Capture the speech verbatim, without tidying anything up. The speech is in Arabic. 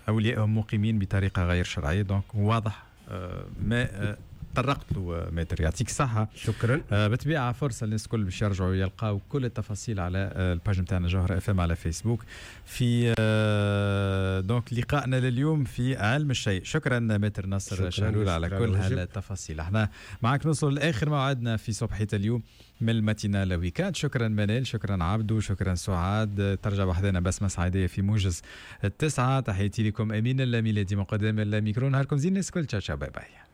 أوليائهم مقيمين بطريقة غير شرعية. دونك واضح ما طرقت له ماتر. يعطيك الصحة. شكرا. آه بالطبيعة فرصة للناس الكل باش يرجعوا يلقاو كل التفاصيل على آه الباج نتاعنا جوهرة اف ام على فيسبوك في آه دونك لقائنا لليوم في علم الشيء. شكرا ماتر ناصر شهلول على كل هالتفاصيل. احنا معك نوصل لاخر موعدنا في صبحية اليوم من الماتينال ويكاند. شكرا منال، شكرا عبدو، شكرا سعاد. ترجع وحدنا بسمة سعيدية في موجز التسعة. تحياتي لكم امين اللاميلادي مقدم الميكرو. نهاركم زين الناس كل. تشاو باي باي.